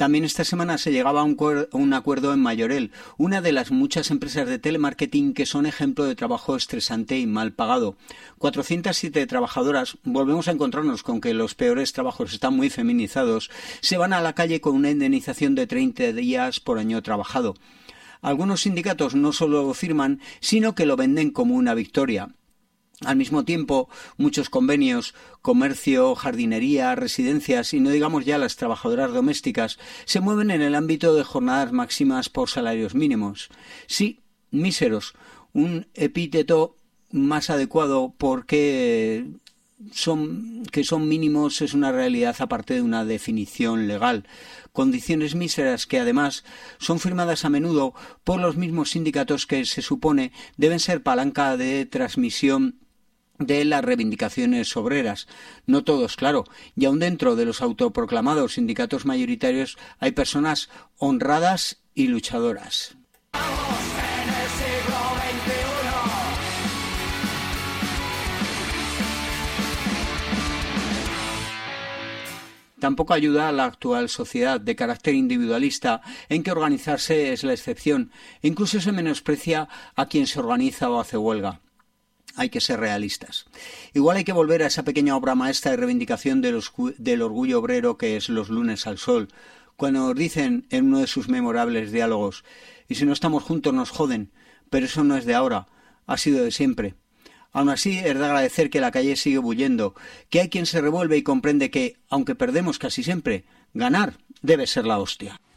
También esta semana se llegaba a un acuerdo en Majorel, una de las muchas empresas de telemarketing que son ejemplo de trabajo estresante y mal pagado. 407 trabajadoras, volvemos a encontrarnos con que los peores trabajos están muy feminizados, se van a la calle con una indemnización de 30 días por año trabajado. Algunos sindicatos no solo lo firman, sino que lo venden como una victoria. Al mismo tiempo, muchos convenios, comercio, jardinería, residencias y no digamos ya las trabajadoras domésticas, se mueven en el ámbito de jornadas máximas por salarios mínimos. Sí, míseros, un epíteto más adecuado porque son mínimos es una realidad aparte de una definición legal. Condiciones míseras que además son firmadas a menudo por los mismos sindicatos que se supone deben ser palanca de transmisión de las reivindicaciones obreras. No todos, claro, y aún dentro de los autoproclamados sindicatos mayoritarios hay personas honradas y luchadoras. Tampoco ayuda a la actual sociedad de carácter individualista en que organizarse es la excepción e incluso se menosprecia a quien se organiza o hace huelga. Hay que ser realistas. Igual hay que volver a esa pequeña obra maestra de reivindicación del orgullo obrero que es Los lunes al sol, cuando nos dicen en uno de sus memorables diálogos: y si no estamos juntos nos joden, pero eso no es de ahora, ha sido de siempre. Aún así, es de agradecer que la calle sigue bullendo, que hay quien se revuelve y comprende que, aunque perdemos casi siempre, ganar debe ser la hostia.